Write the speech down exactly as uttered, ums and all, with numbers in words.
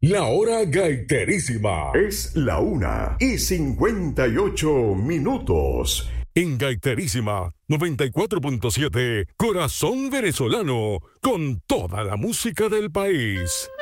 La hora gaiterísima es la una y cincuenta y ocho minutos. En Gaiterísima noventa y cuatro punto siete, Corazón Venezolano, con toda la música del país.